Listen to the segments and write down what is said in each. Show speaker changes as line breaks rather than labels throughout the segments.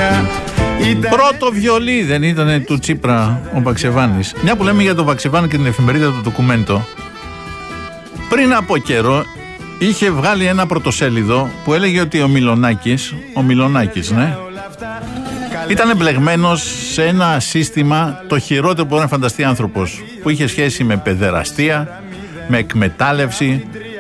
Πρώτο βιολί δεν ήταν του Τσίπρα ο Βαξεβάνης? Μια που λέμε για τον Βαξεβάνη και την εφημερίδα του Ντοκουμέντο, πριν από καιρό είχε βγάλει ένα πρωτοσέλιδο που έλεγε ότι ο Μιλονάκης, ναι, ήταν εμπλεγμένος σε ένα σύστημα το χειρότερο που μπορεί να φανταστεί άνθρωπος, που είχε σχέση με παιδεραστία, με εκμετάλλευση,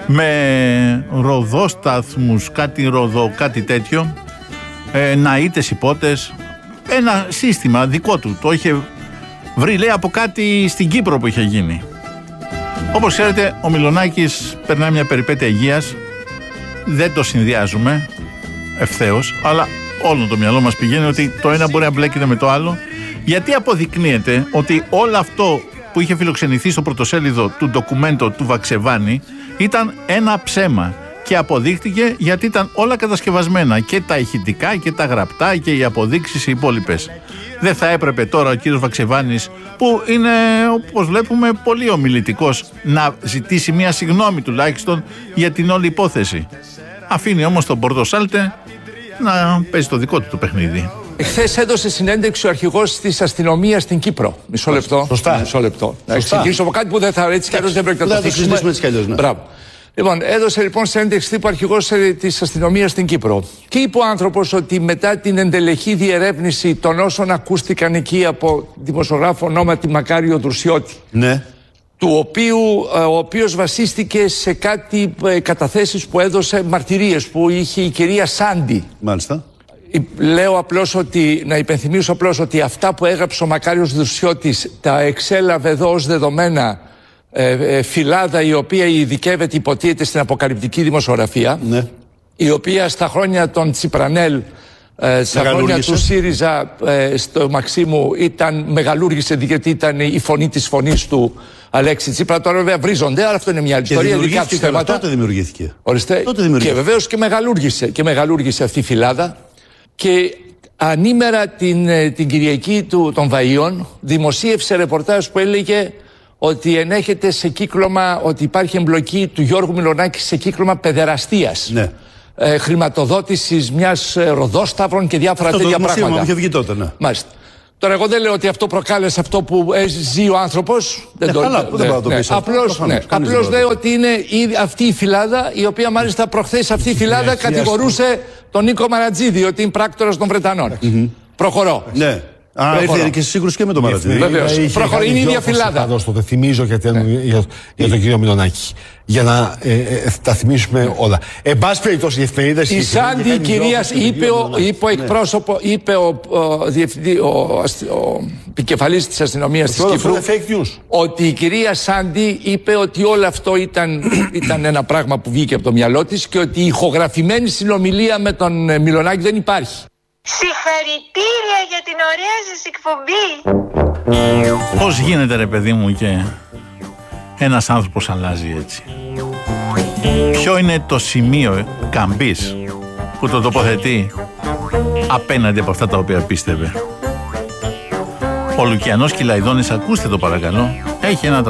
με ροδόσταθμους, κάτι τέτοιο, ναΐτες υπότες, ένα σύστημα δικό του. Το είχε βρει, λέει, από κάτι στην Κύπρο που είχε γίνει. Όπως ξέρετε, ο Μιλονάκης περνάει μια περιπέτεια υγείας, δεν το συνδυάζουμε ευθέως, αλλά όλο το μυαλό μας πηγαίνει ότι το ένα μπορεί να μπλέκεται με το άλλο, γιατί αποδεικνύεται ότι όλο αυτό που είχε φιλοξενηθεί στο πρωτοσέλιδο του ντοκουμέντο του Βαξεβάνη ήταν ένα ψέμα, και αποδείχτηκε γιατί ήταν όλα κατασκευασμένα, και τα ηχητικά και τα γραπτά και οι αποδείξεις οι υπόλοιπες. Δεν θα έπρεπε τώρα ο κύριος Βαξεβάνης, που είναι, όπως βλέπουμε, πολύ ομιλητικός, να ζητήσει μια συγγνώμη τουλάχιστον για την όλη υπόθεση? Αφήνει όμως τον Πορτοσάλτε να παίζει το δικό του το παιχνίδι.
Χθες έδωσε συνέντευξη ο αρχηγός της αστυνομίας στην Κύπρο. Μισό λεπτό. Μισό λεπτό. Να εξηγήσω από κάτι που δεν θα, έτσι κι αλλιώς δεν πρέπει να το συζητήσουμε. Μπράβο. Λοιπόν, έδωσε λοιπόν συνέντευξη τύπου αρχηγός της αστυνομίας στην Κύπρο. Και είπε ο άνθρωπος ότι μετά την εντελεχή διερεύνηση των όσων ακούστηκαν εκεί από δημοσιογράφο ονόματι Μακάριο Δρουσιώτη, ναι, ο οποίος βασίστηκε σε κάτι καταθέσεις που έδωσε, μαρτυρίες που είχε η κυρία Σάντι. Μάλιστα. Λέω απλώς ότι, να υπενθυμίσω απλώς ότι αυτά που έγραψε ο Μακάριος Δρουσιώτης τα εξέλαβε εδώ ως δεδομένα φυλάδα η οποία ειδικεύεται, υποτίθεται, στην αποκαλυπτική δημοσιογραφία, ναι, η οποία στα χρόνια των Τσιπρανέλ, στα χρόνια του ΣΥΡΙΖΑ στο Μαξίμου μεγαλούργησε, γιατί ήταν η φωνή της φωνής του Αλέξη Τσίπρα. Τώρα βέβαια βρίζονται, αλλά αυτό είναι μια άλλη ιστορία.
Τότε δημιουργήθηκε.
Ορίστε. Και βεβαίως και μεγαλούργησε αυτή η φυλάδα. Και ανήμερα την Κυριακή των Βαΐων δημοσίευσε ρεπορτάζ που έλεγε ότι ενέχεται σε κύκλωμα, ότι υπάρχει εμπλοκή του Γιώργου Μιλονάκη σε κύκλωμα παιδεραστίας, ναι, χρηματοδότησης μιας Ροδόσταυρων και διάφορα τέτοια πράγματα.
Αυτό είχε βγει τότε, ναι.
Μάλιστα. Τώρα εγώ δεν λέω ότι αυτό προκάλεσε αυτό που ζει ο άνθρωπος. Απλώς λέω ότι είναι αυτή η φυλάδα, η οποία μάλιστα προχθές αυτή η φυλάδα κατηγορούσε τον Νίκο Μαρατζίδη ότι είναι πράκτορας των Βρετανών. Προχωρώ.
Ναι. Ήρθε και στη σύγκρουση και με τον Μαρατζίδη.
Βεβαίως. Προχωρεί, είναι η ίδια φυλάδα.
Το θυμίζω για τον κύριο Μιλονάκη. Για να τα θυμίσουμε όλα. Εν πάση περιπτώσει, οι εφημερίδες.
Η Σάντι, η κυρία, είπε ο εκπρόσωπο, είπε ο επικεφαλής της αστυνομίας της Κύπρου, ότι η κυρία Σάντι είπε ότι όλο αυτό ήταν ένα πράγμα που βγήκε από το μυαλό της και ότι η ηχογραφημένη συνομιλία με τον Μιλονάκη δεν υπάρχει.
Συγχαρητήρια για την ωραία σας εκπομπή.
Πώς γίνεται, ρε παιδί μου, και ένας άνθρωπος αλλάζει έτσι? Ποιο είναι το σημείο καμπής που το τοποθετεί απέναντι από αυτά τα οποία πίστευε? Ο Λουκιανός Κυλαϊδόνης, ακούστε το παρακαλώ, έχει ένα